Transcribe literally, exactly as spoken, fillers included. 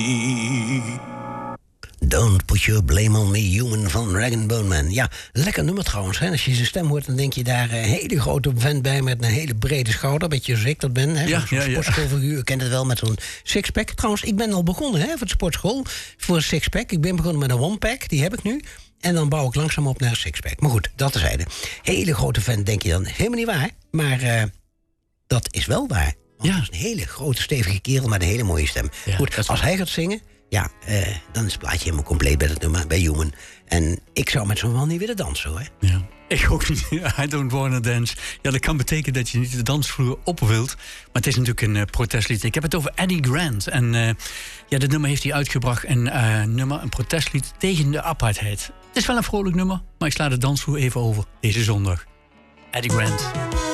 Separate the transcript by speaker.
Speaker 1: Don't put your blame on me, human van Rag and Bone Man. Ja, lekker nummer trouwens. Hè? Als je zijn stem hoort, dan denk je daar een hele grote vent bij met een hele brede schouder. Beetje zoals ik dat ben. Hè?
Speaker 2: Ja,
Speaker 1: zo'n
Speaker 2: ja, ja.
Speaker 1: sportschoolfiguur. Je kent het wel met zo'n sixpack. Trouwens, ik ben al begonnen hè, voor de sportschool. Voor een sixpack. Ik ben begonnen met een one-pack. Die heb ik nu. En dan bouw ik langzaam op naar een sixpack. Maar goed, dat terzijde. Hele grote vent denk je dan. Helemaal niet waar. Maar uh, dat is wel waar. Want
Speaker 2: Ja.
Speaker 1: dat is een hele grote, stevige kerel met een hele mooie stem.
Speaker 2: Ja,
Speaker 1: goed, als
Speaker 2: waar.
Speaker 1: hij gaat zingen... Ja, uh, dan is het plaatje helemaal compleet bij het nummer, bij Human. En ik zou met zo'n man niet willen dansen, hoor.
Speaker 2: Ja. Ik ook niet. I don't wanna dance. Ja, dat kan betekenen dat je niet de dansvloer op wilt. Maar het is natuurlijk een uh, protestlied. Ik heb het over Eddie Grant. En uh, ja, dit nummer heeft hij uitgebracht. Een uh, nummer, een protestlied tegen de apartheid. Het is wel een vrolijk nummer, maar ik sla de dansvloer even over deze zondag. Eddie Grant.